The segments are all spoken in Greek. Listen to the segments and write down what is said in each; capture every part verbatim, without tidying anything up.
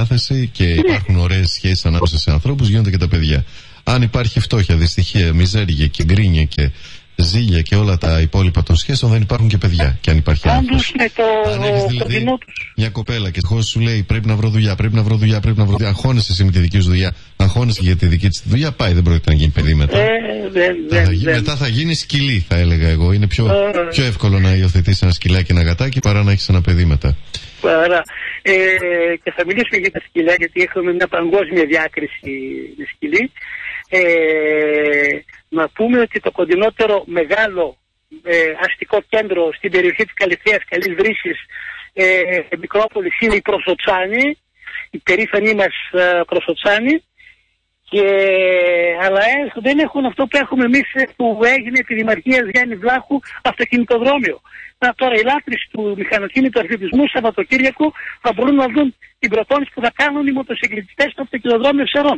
διάθεση και υπάρχουν ωραίες σχέσεις ανάμεσα σε ανθρώπους, γίνονται και τα παιδιά. Αν υπάρχει φτώχεια, δυστυχία, μιζέρια και γκρίνια και ζήλια και όλα τα υπόλοιπα των σχέσεων, δεν υπάρχουν και παιδιά. Και αν υπάρχει άνθρωπος. Αν έχεις δηλαδή μια κοπέλα και χωρίς σου λέει πρέπει να βρω δουλειά, πρέπει να βρω δουλειά, πρέπει να βρω δουλειά, αγχώνεσαι εσύ με τη δική σου δουλειά, αγχώνεσαι για τη δική της δουλειά, πάει, δεν πρόκειται να γίνει παιδί μετά. Ε, δεν, δεν, θα, δεν. Μετά θα γίνει σκυλί, θα έλεγα εγώ. Είναι πιο, ε, πιο εύκολο να υιοθετήσει ένα σκυλάκι, ένα γατάκι, παρά να έχει ένα παιδί μετά. Άρα, ε, και θα μιλήσουμε για τα σκυλιά, γιατί έχουμε μια παγκόσμια διάκριση με σκυλί. Ε, να πούμε ότι το κοντινότερο μεγάλο ε, αστικό κέντρο στην περιοχή της Καλυθέας, Καλής Βρύσης, ε, Μικρόπολης, είναι η Προσοτσάνη, η περήφανη μας ε, Προσοτσάνη, και, αλλά ε, δεν έχουν αυτό που έχουμε εμείς που έγινε επί Δημαρχίας Γιάννη Βλάχου, αυτοκινητοδρόμιο. Να, τώρα οι λάτρεις του μηχανοκίνητου αθλητισμού Σαββατοκύριακο θα μπορούν να δουν την προπόνηση που θα κάνουν οι μοτοσυκλετιστές στο αυτοκινητοδρόμιο Σερών.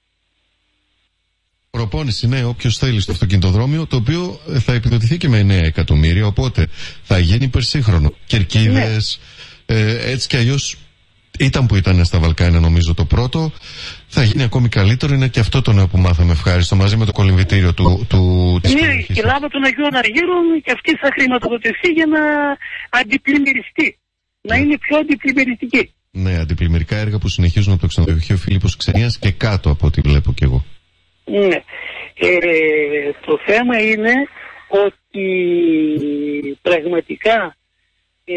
Προπόνηση, ναι, όποιος θέλει στο αυτοκινητοδρόμιο, το οποίο θα επιδοτηθεί και με εννέα εκατομμύρια, οπότε θα γίνει υπερσύγχρονο. Κερκίδες, ναι. ε, έτσι κι αλλιώς ήταν που ήταν στα Βαλκάνια, νομίζω το πρώτο, θα γίνει ακόμη καλύτερο. Είναι και αυτό το νέο που μάθαμε, ευχάριστο, μαζί με το κολυμβητήριο του, του της ναι, περιοχής. η λάβα των Αγίων Αργύρων και αυτή θα χρηματοδοτηθεί για να αντιπλημμυριστεί, να είναι πιο αντιπλημμυριστική. Ναι, αντιπλημμυρικά έργα που συνεχίζουν από το ξενοδοχείο Φίλιππος Ξενίας και κάτω από ό,τι βλέπω κι εγώ. Ναι. Ε, το θέμα είναι ότι πραγματικά ε,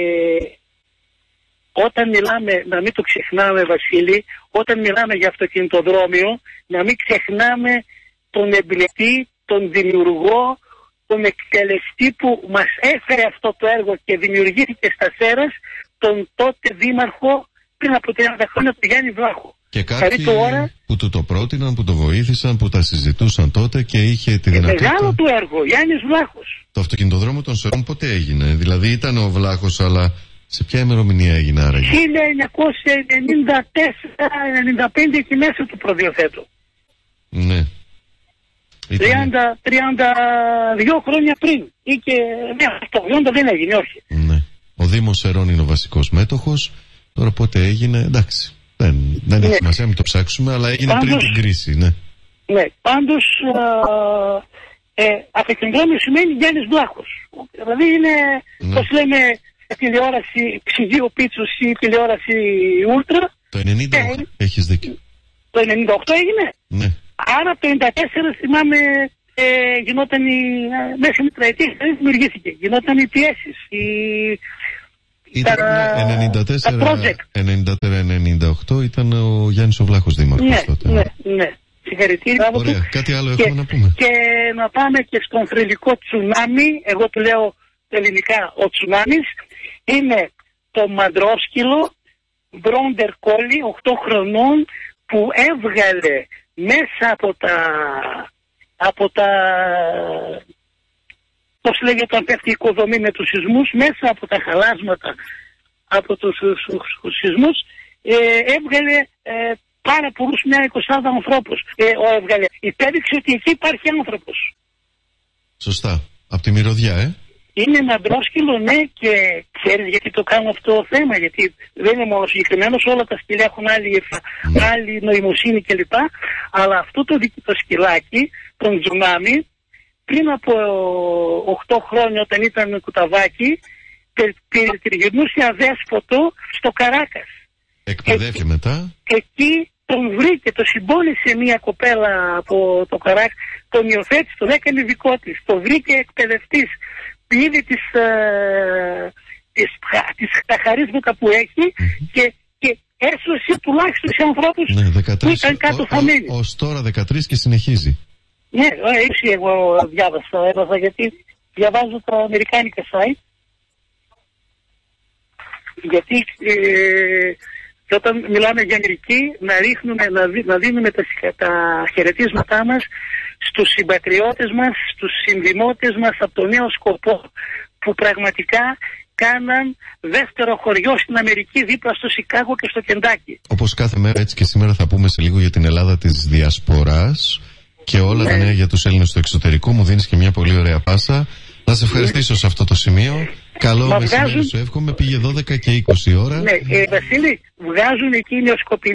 όταν μιλάμε, να μην το ξεχνάμε Βασίλη, όταν μιλάμε για αυτοκινητοδρόμιο, να μην ξεχνάμε τον εμπλεκτή, τον δημιουργό, τον εκτελεστή που μας έφερε αυτό το έργο και δημιουργήθηκε στα Σέρας, τον τότε δήμαρχο πριν από τριάντα χρόνια, τον Γιάννη Βλάχο. Και κάποιοι ώρα, που του το πρότειναν, που το βοήθησαν, που τα συζητούσαν τότε και είχε τη δυνατότητα. Μεγάλο του έργο, Γιάννης Βλάχος. Το αυτοκινητοδρόμιο των Σερών πότε έγινε? Δηλαδή ήταν ο Βλάχος, αλλά σε ποια ημερομηνία έγινε άραγε? χίλια εννιακόσια ενενήντα τέσσερα ενενήντα πέντε εκεί μέσα του προδιοθέτω. Ναι. τριάντα, τριάντα δύο χρόνια πριν. Ή και ναι, το ογδόντα δεν έγινε, όχι. Ναι. Ο Δήμος Σερών είναι ο βασικός μέτοχος. Τώρα πότε έγινε, εντάξει. Δεν, δεν έχει σημασία, ναι. Μην το ψάξουμε, αλλά έγινε πάντως, πριν την κρίση, ναι. Ναι, πάντως ε, αυτοκινητοδρόμιο σημαίνει Γιάννης Βλάχος. Δηλαδή είναι, ναι. Πώς λέμε, τηλεόραση ψυγείο πίτσος ή τηλεόραση ούλτρα. Το ενενήντα οκτώ, ε, έχεις δίκιο. Το ενενήντα οκτώ έγινε. Ναι. Άρα το ενενήντα τέσσερα θυμάμαι ε, γινόταν η, μέσα στην τετραετία δημιουργήθηκε. Γινόταν οι πιέσεις, οι... Ήταν τα, ενενήντα τέσσερα ενενήντα οκτώ ήταν ο Γιάννης ο Βλάχος δήμαρχος, ναι, τότε. Ναι, ναι. Συγχαρητήρια. Ωραία. Κάτι άλλο και, έχουμε να πούμε? Και να πάμε και στον θρυλικό τσουνάμι. Εγώ του λέω ελληνικά ο τσουνάμις. Είναι το μαντρόσκυλο Μπρόντερ Κόλλι, οκτώ χρονών, που έβγαλε μέσα από τα από τα πώς λέγεται, αν πέφτει η οικοδομή με τους σεισμούς, μέσα από τα χαλάσματα, από τους, τους, τους σεισμούς, ε, έβγαλε ε, πάρα πολλούς, μια εικοσάδα ανθρώπους. Ε, ο έβγαλε. Υπέδειξε ότι εκεί υπάρχει άνθρωπος. Σωστά. Από τη μυρωδιά, ε. Είναι ένα μπρόσκυλο, ναι, και ξέρεις γιατί το κάνω αυτό το θέμα, γιατί δεν είναι μόνο συγκεκριμένος, όλα τα σκυλιά έχουν άλλη, mm. άλλη νοημοσύνη κλπ. Αλλά αυτό το, το σκυλάκι, τον Τζουνάμι, πριν από οκτώ χρόνια όταν ήταν κουταβάκι, περιγυρνούσε αδέσποτο στο Καράκας. Εκπαιδεύει ε, μετά. Εκεί τον βρήκε, το συμπόνισε μια κοπέλα από το Καράκας, τον υιοθέτησε, τον έκανε δικό της, τον βρήκε εκπαιδευτής, είδε τις, ε, τις, τις, τα χαρίσματα που έχει mm-hmm. και, και έσωσε τουλάχιστον σε ανθρώπους ναι, που ήταν κάτω χαμένοι. Ως τώρα δεκατρείς και συνεχίζει. Ναι, έτσι εγώ διάβασα, έβαζα γιατί διαβάζω τα αμερικάνικα site. Γιατί ε, και όταν μιλάμε για Αμερική, να, ρίχνουμε, να, δι, να δίνουμε τα, τα χαιρετίσματά μας στους συμπατριώτες μας, στους συνδημότες μας από το νέο σκοπό που πραγματικά κάναν δεύτερο χωριό στην Αμερική δίπλα στο Σικάγο και στο Κεντάκι. Όπως κάθε μέρα, έτσι και σήμερα θα πούμε σε λίγο για την Ελλάδα της Διασποράς και όλα ναι. τα νέα για τους Έλληνες στο εξωτερικό. Μου δίνεις και μια πολύ ωραία πάσα. Να σε ευχαριστήσω ναι. σε αυτό το σημείο. Καλό μεσημέρι βγάζουν... σου εύχομαι. Πήγε δώδεκα και είκοσι ώρα. Ναι, ε, Βασίλη, βγάζουν εκεί οι νεοσκοπηλοί